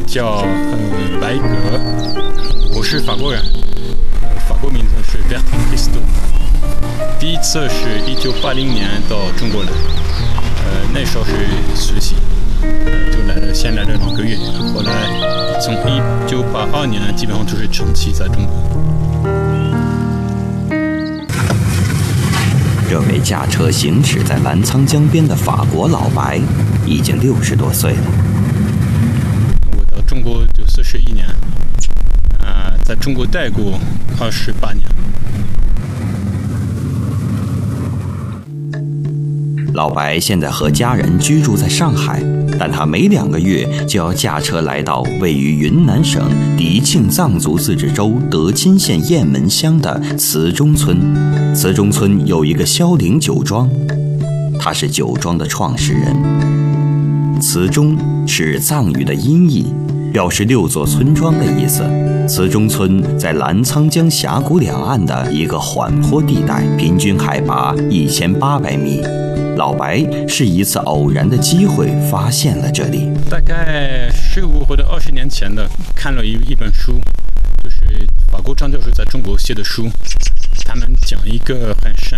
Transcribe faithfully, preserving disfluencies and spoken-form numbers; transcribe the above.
叫呃白格，我是法国人，呃、法国名字是 Bertrand Christo。第一次是一九八零年到中国来，呃那时候是实习，呃就来了，先来了两个月，后来从一九八二年基本上就是长期在中国。 这位驾车行驶在澜沧江边的法国老白，已经六十多岁了。 我到中国就四十一年，呃，在中国待过二十八年。 老白现在和家人居住在上海，但他每两个月就要驾车来到位于云南省迪庆藏族自治州德钦县雁门乡的慈中村。慈中村有一个萧陵酒庄，他是酒庄的创始人。慈中是藏语的音译，表示六座村庄的意思。慈中村在澜沧江峡谷两岸的一个缓坡地带，平均海拔一千八百米。老白是一次偶然的机会发现了这里。 大概十五或者二十年前的，看了一一本书，就是法国传教士在中国写的书。他们讲一个很神